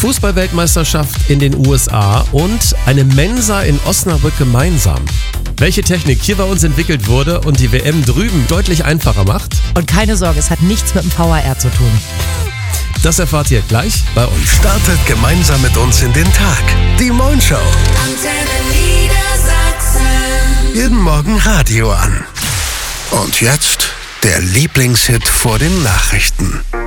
Fußball-Weltmeisterschaft in den USA und eine Mensa in Osnabrück gemeinsam. Welche Technik hier bei uns entwickelt wurde und die WM drüben deutlich einfacher macht? Und keine Sorge, es hat nichts mit dem VAR zu tun. Das erfahrt ihr gleich bei uns. Startet gemeinsam mit uns in den Tag. Die Mornshow. Jeden Morgen Radio an. Und jetzt der Lieblingshit vor den Nachrichten.